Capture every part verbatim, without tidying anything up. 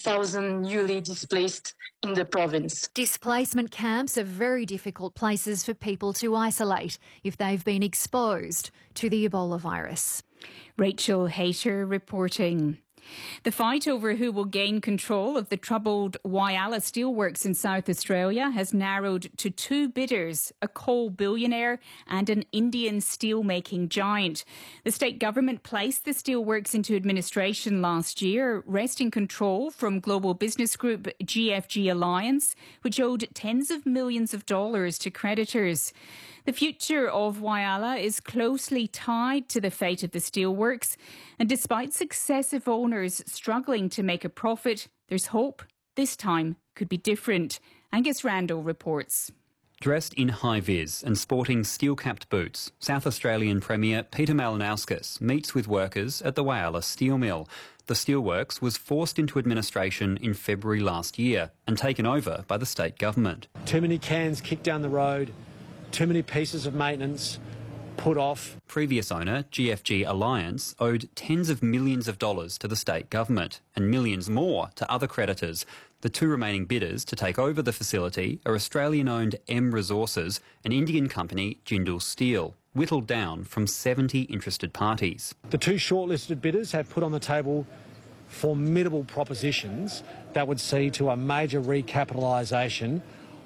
thousand newly displaced in the province. Displacement camps are very difficult places for people to isolate if they've been exposed to the Ebola virus. Rachel Hayter reporting. The fight over who will gain control of the troubled Whyalla Steelworks in South Australia has narrowed to two bidders, a coal billionaire and an Indian steelmaking giant. The state government placed the steelworks into administration last year, wresting control from global business group G F G Alliance, which owed tens of millions of dollars to creditors. The future of Whyalla is closely tied to the fate of the steelworks, and despite successive owners struggling to make a profit, there's hope this time could be different. Angus Randall reports. Dressed in high-vis and sporting steel-capped boots, South Australian Premier Peter Malinauskas meets with workers at the Whyalla Steel Mill. The steelworks was forced into administration in February last year and taken over by the state government. Too many cans kicked down the road. Too many pieces of maintenance put off. Previous owner, G F G Alliance, owed tens of millions of dollars to the state government and millions more to other creditors. The two remaining bidders to take over the facility are Australian-owned M Resources and Indian company Jindal Steel, whittled down from seventy interested parties. The two shortlisted bidders have put on the table formidable propositions that would see to a major recapitalisation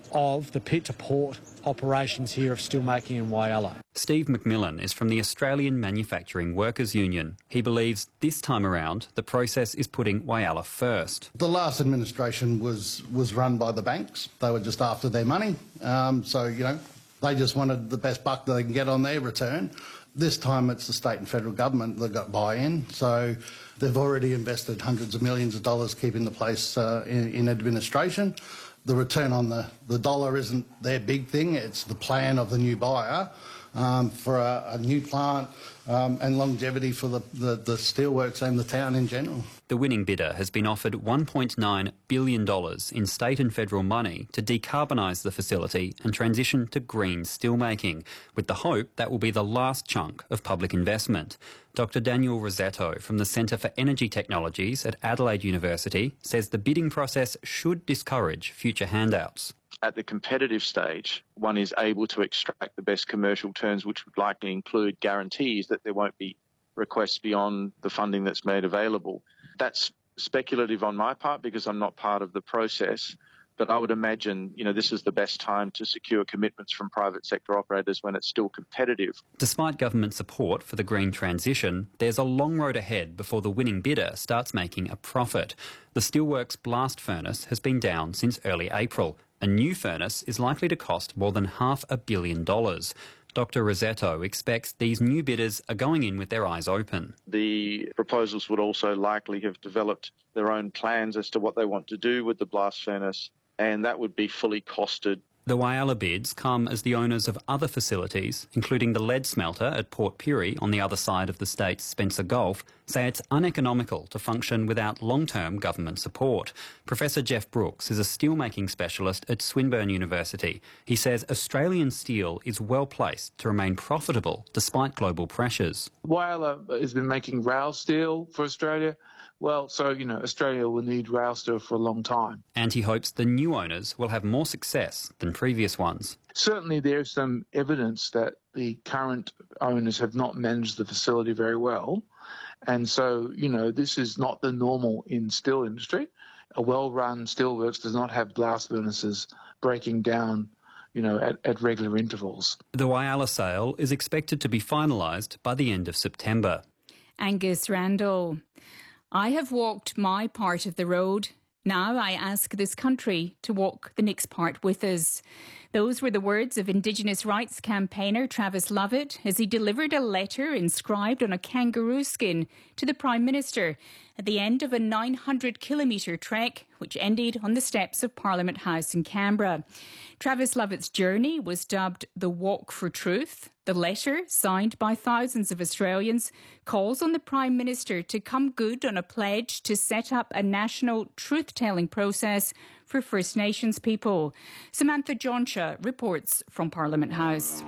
of the pit-to-port operations here of steelmaking in Whyalla. Steve McMillan is from the Australian Manufacturing Workers Union. He believes this time around the process is putting Whyalla first. The last administration was, was run by the banks. They were just after their money. Um, so, you know, they just wanted the best buck that they can get on their return. This time it's the state and federal government that got buy-in. So they've already invested hundreds of millions of dollars keeping the place uh, in, in administration. The return on the, the dollar isn't their big thing, it's the plan of the new buyer um, for a, a new plant um, and longevity for the, the, the steelworks and the town in general. The winning bidder has been offered one point nine billion dollars in state and federal money to decarbonise the facility and transition to green steelmaking, with the hope that will be the last chunk of public investment. Doctor Daniel Rossetto from the Centre for Energy Technologies at Adelaide University says the bidding process should discourage future handouts. At the competitive stage, one is able to extract the best commercial terms, which would likely include guarantees that there won't be requests beyond the funding that's made available. That's speculative on my part because I'm not part of the process, but I would imagine, you know, this is the best time to secure commitments from private sector operators when it's still competitive. Despite government support for the green transition, there's a long road ahead before the winning bidder starts making a profit. The Steelworks blast furnace has been down since early April. A new furnace is likely to cost more than half a billion dollars. Doctor Rossetto expects these new bidders are going in with their eyes open. The proposals would also likely have developed their own plans as to what they want to do with the blast furnace, and that would be fully costed. The Whyalla bids come as the owners of other facilities, including the lead smelter at Port Pirie on the other side of the state's Spencer Gulf, say it's uneconomical to function without long-term government support. Professor Jeff Brooks is a steelmaking specialist at Swinburne University. He says Australian steel is well placed to remain profitable despite global pressures. Whyalla has been making rail steel for Australia. Well, so, you know, Australia will need rail steel for a long time. And he hopes the new owners will have more success than previous ones. Certainly there is some evidence that the current owners have not managed the facility very well. And so, you know, this is not the normal in steel industry. A well-run steelworks does not have blast furnaces breaking down, you know, at, at regular intervals. The Whyalla sale is expected to be finalised by the end of September. Angus Randall. I have walked my part of the road. Now I ask this country to walk the next part with us. Those were the words of Indigenous rights campaigner Travis Lovett as he delivered a letter inscribed on a kangaroo skin to the Prime Minister at the end of a nine hundred kilometre trek which ended on the steps of Parliament House in Canberra. Travis Lovett's journey was dubbed the Walk for Truth. The letter, signed by thousands of Australians, calls on the Prime Minister to come good on a pledge to set up a national truth-telling process for First Nations people. Samantha Johnshaw reports from Parliament House.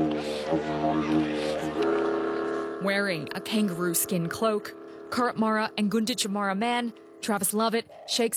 Wearing a kangaroo skin cloak, Kurrapmara and Gunditjmara man, Travis Lovett shakes